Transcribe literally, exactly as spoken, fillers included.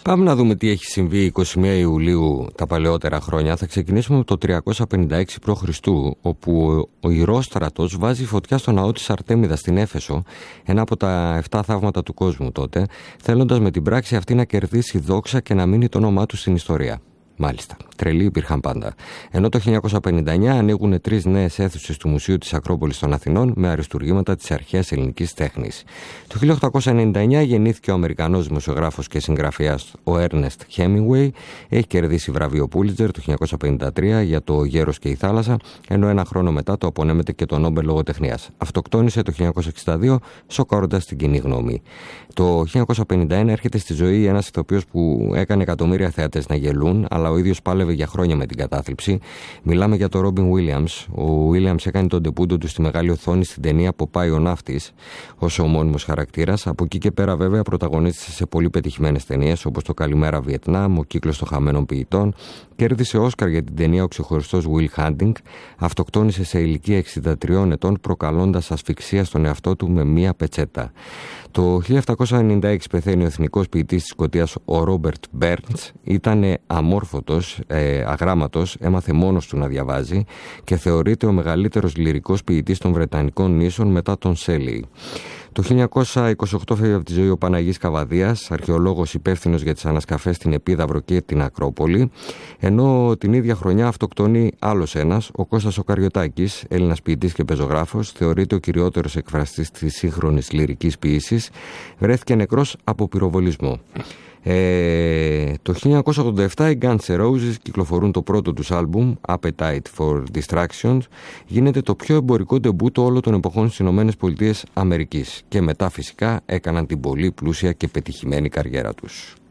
Πάμε να δούμε τι έχει συμβεί εικοστή πρώτη Ιουλίου τα παλαιότερα χρόνια. Θα ξεκινήσουμε από το τριακόσια πενήντα έξι προ Χριστού, όπου ο Ηρόστρατος βάζει φωτιά στο ναό της Αρτέμιδας στην Έφεσο, ένα από τα εφτά θαύματα του κόσμου τότε, θέλοντας με την πράξη αυτή να κερδίσει δόξα και να μείνει το όνομά του στην ιστορία. Μάλιστα, τρελοί υπήρχαν πάντα. Ενώ το χίλια εννιακόσια πενήντα εννιά ανοίγουν τρεις νέες αίθουσες του Μουσείου της Ακρόπολης των Αθηνών με αριστουργήματα της αρχαίας ελληνικής τέχνης. Το χίλια οκτακόσια ενενήντα εννιά γεννήθηκε ο Αμερικανός δημοσιογράφος και συγγραφέας ο Έρνεστ Χέμινγκουεϊ. Έχει κερδίσει βραβείο Πούλιτζερ το χίλια εννιακόσια πενήντα τρία για το Γέρος και η Θάλασσα, ενώ ένα χρόνο μετά το απονέμεται και το Νόμπελ Λογοτεχνίας. Αυτοκτόνησε το χίλια εννιακόσια εξήντα δύο, σοκάροντας την κοινή γνώμη. Το χίλια εννιακόσια πενήντα ένα έρχεται στη ζωή ένας ηθοποιός που έκανε εκατομμύρια θεατές να γελούν, αλλά ο ίδιος πάλευε για χρόνια με την κατάθλιψη. Μιλάμε για τον Ρόμπιν Βίλιαμς. Ο Βίλιαμς έκανε τον ντεμπούτο του στη μεγάλη οθόνη στην ταινία «Ποπάι ο ναύτης» ως ομώνυμος χαρακτήρας. Από εκεί και πέρα, βέβαια, πρωταγωνίστησε σε πολύ πετυχημένες ταινίες όπως το «Καλημέρα Βιετνάμ», «Ο κύκλος των χαμένων ποιητών». Κέρδισε Όσκαρ για την ταινία «Ο ξεχωριστός Will Hunting». Αυτοκτόνησε σε ηλικία εξήντα τριών ετών, προκαλώντας ασφυξία στον εαυτό του με μία πετσέτα. Το χίλια επτακόσια ενενήντα έξι πεθαίνει ο εθνικός ποιητής της Σκωτίας, ο Ρόμπερτ Μπέρντς. Ήταν αμόρφωτος, ε, αγράμματος, έμαθε μόνος του να διαβάζει και θεωρείται ο μεγαλύτερος λυρικός ποιητής των Βρετανικών νήσων μετά τον Σέλεϊ. Το χίλια εννιακόσια είκοσι οκτώ φεύγει από τη ζωή ο Παναγής Καβαδίας, αρχαιολόγος υπεύθυνος για τις ανασκαφές στην Επίδαυρο και την Ακρόπολη, ενώ την ίδια χρονιά αυτοκτονεί άλλος ένας, ο Κώστας ο Καριωτάκης, Έλληνας ποιητής και πεζογράφος, θεωρείται ο κυριότερος εκφραστής της σύγχρονης λυρικής ποίησης, βρέθηκε νεκρός από πυροβολισμό. Ε, το χίλια εννιακόσια ογδόντα επτά οι Guns N' Roses κυκλοφορούν το πρώτο τους άλμπουμ Appetite for Distractions. Γίνεται το πιο εμπορικό ντεμπούτο όλων των εποχών στις Ηνωμένες Πολιτείες Αμερικής και μετά φυσικά έκαναν την πολύ πλούσια και πετυχημένη καριέρα τους.